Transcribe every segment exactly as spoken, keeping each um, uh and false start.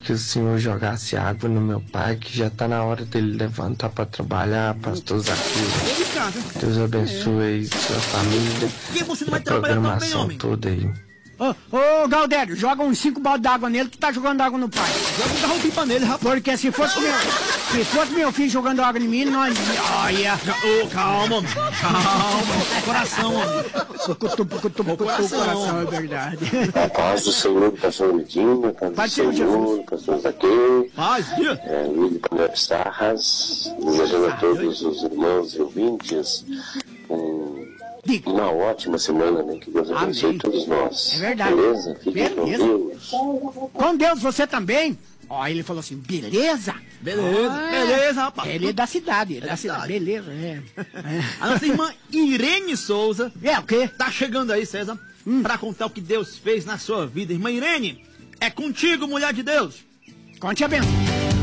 que o Senhor jogasse água no meu pai, que já tá na hora dele levantar para trabalhar, pastor Zaqueu. Deus abençoe aí sua família. E você não e vai a trabalhar também, programação homem? toda aí. Ô, ô, Galdério, joga uns cinco baldes d'água nele que tá jogando água no pai. Joga um carro-pipa nele, rapaz. Porque se fosse meu, se fosse meu filho jogando água em mim, nós... Olha... Ô, calma, homem. Calma. Coração, homem. Pucutu, pucutu, pucutu, coração, é verdade. A paz do Senhor, pastor Medina, a paz do Senhor, pastor Zaqueu, Paz, dia. é, William Panep Sarras, desejando a todos os irmãos e ouvintes um, uma ótima semana, né? Que Deus abençoe Amém. todos nós. É verdade. Beleza? Fiquem com Beleza. Deus. Com Deus, você também? Ó, ele falou assim, beleza? Beleza, Ah, beleza, rapaz. Ele é da cidade, ele é É da da cidade. cidade. Beleza, é. A nossa irmã Irene Souza É, o quê? tá chegando aí, César, Hum. pra contar o que Deus fez na sua vida. Irmã Irene, é contigo, mulher de Deus. Conte a benção.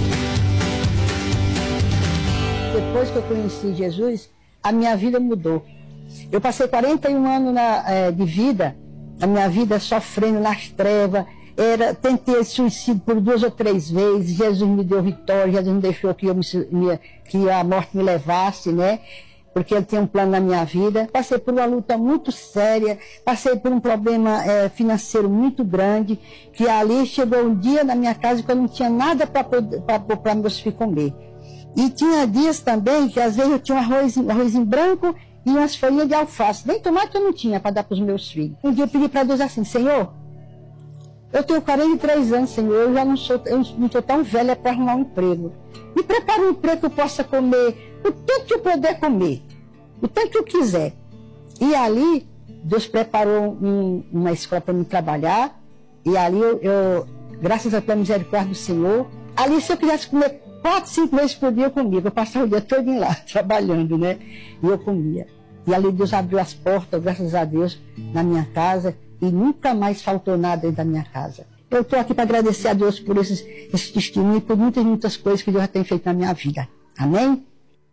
Depois que eu conheci Jesus, a minha vida mudou. Eu passei quarenta e um anos na, eh, de vida, a minha vida sofrendo nas trevas. Era, tentei suicídio por duas ou três vezes. Jesus me deu vitória, Jesus não deixou que, eu me, me, que a morte me levasse, né? Porque Ele tem um plano na minha vida. Passei por uma luta muito séria, passei por um problema eh, financeiro muito grande, que ali chegou um dia na minha casa que eu não tinha nada para meus filhos comer. E tinha dias também que às vezes eu tinha um arroz, arrozinho branco e umas folhinhas de alface. Nem tomate eu não tinha para dar para os meus filhos. Um dia eu pedi para Deus assim, Senhor, eu tenho quarenta e três anos, Senhor, eu já não sou, eu não estou tão velha para arrumar um emprego. Me prepara um emprego que eu possa comer o tanto que eu puder comer, o tanto que eu quiser. E ali, Deus preparou um, uma escola para me trabalhar, e ali eu, eu graças à misericórdia do Senhor, ali se eu quisesse comer quatro, cinco vezes por dia eu comia, eu passava o dia todo lá, trabalhando, né? E eu comia. E ali Deus abriu as portas, graças a Deus, na minha casa, e nunca mais faltou nada dentro da minha casa. Eu estou aqui para agradecer a Deus por esses, esse testemunho e por muitas, muitas coisas que Deus já tem feito na minha vida. Amém?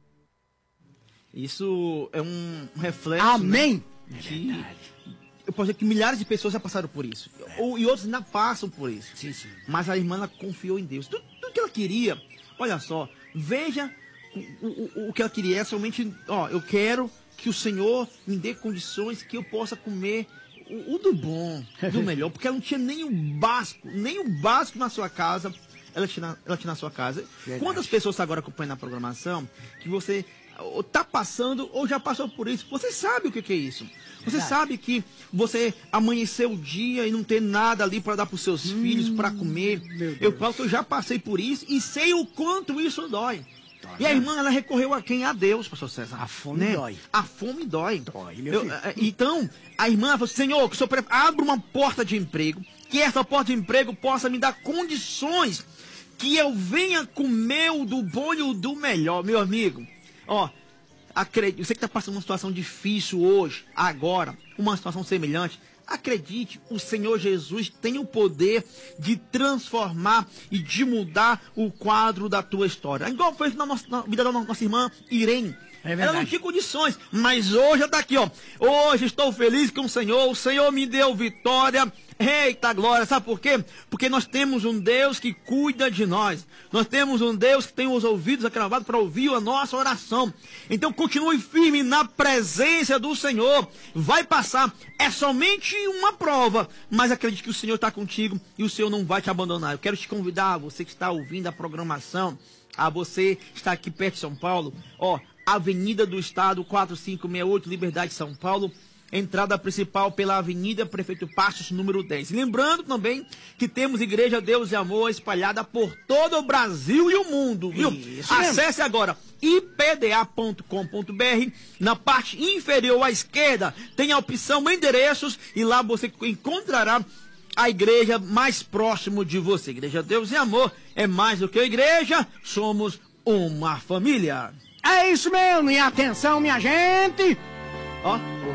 Isso é um reflexo. Amém? Né, que, eu posso dizer que milhares de pessoas já passaram por isso. Ou, e outros ainda passam por isso. Sim, sim. Mas a irmã ela confiou em Deus. Tudo, tudo que ela queria, olha só, veja o, o, o que ela queria. É somente, ó, eu quero que o Senhor me dê condições que eu possa comer o, o do bom, do melhor. Porque ela não tinha nem o básico, nem o básico na sua casa. Ela tinha, na- ela tinha na sua casa. Verdade. Quantas pessoas agora acompanham a programação que você ou tá passando ou já passou por isso? Você sabe o que, que é isso? Você Verdade. sabe que você amanheceu o dia e não tem nada ali para dar para os seus filhos, para comer. meu Eu Deus. falo que eu já passei por isso e sei o quanto isso dói. Dói, E a né? irmã, ela recorreu a quem? A Deus, pastor César. A fome dói. A fome dói. Dói, meu Eu- filho. eh, então, a irmã falou, Senhor, que o Senhor pre- abra uma porta de emprego, que essa porta de emprego possa me dar condições que eu venha comer o do bom e o do melhor, meu amigo. Ó, acredite, você que está passando uma situação difícil hoje, agora, uma situação semelhante, acredite, o Senhor Jesus tem o poder de transformar e de mudar o quadro da tua história. Igual fez na, nossa, na vida da nossa irmã Irene. É Ela verdade. não tinha condições, mas hoje ela está aqui, ó. Hoje estou feliz com o Senhor, o Senhor me deu vitória. Eita glória, sabe por quê? Porque nós temos um Deus que cuida de nós. Nós temos um Deus que tem os ouvidos acravados para ouvir a nossa oração. Então continue firme na presença do Senhor. Vai passar, é somente uma prova, mas acredite que o Senhor está contigo e o Senhor não vai te abandonar. Eu quero te convidar, você que está ouvindo a programação, a você que está aqui perto de São Paulo, ó, Avenida do Estado, quatro cinco seis oito, Liberdade, São Paulo. Entrada principal pela Avenida Prefeito Passos, número dez. Lembrando também que temos Igreja Deus e Amor espalhada por todo o Brasil e o mundo, viu? Isso mesmo. Acesse agora i p d a ponto com ponto b r. Na parte inferior à esquerda tem a opção Endereços e lá você encontrará a igreja mais próximo de você. Igreja Deus e Amor é mais do que a igreja, somos uma família. É isso mesmo, e atenção, minha gente. Ó.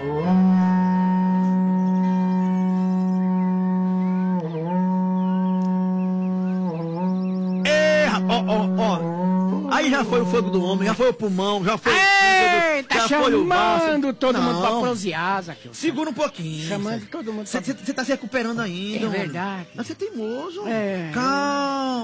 É, ó, ó, ó. Aí já foi o fogo do homem, já foi o pulmão, já foi o Ei, fígado, tá já foi o baço. chamando todo mundo pra Não. prosear, Zaqueu. Segura um pouquinho. Chamando todo mundo pra- Você tá se recuperando ainda. É homem. verdade. Mas você é teimoso. É. Calma.